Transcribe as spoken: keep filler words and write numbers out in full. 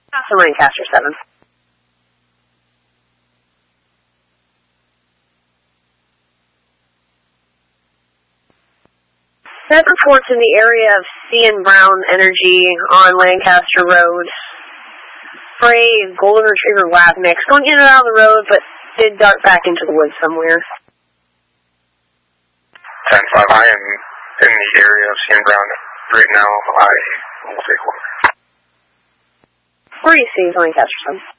Castle Lancaster seven. That reports in the area of C and Brown Energy on Lancaster Road. For a golden retriever lab mix, going in and out of the road, but did dart back into the woods somewhere. ten five, I am in the area of C and Brown right now. I will take one. Where do you see Lancaster seven?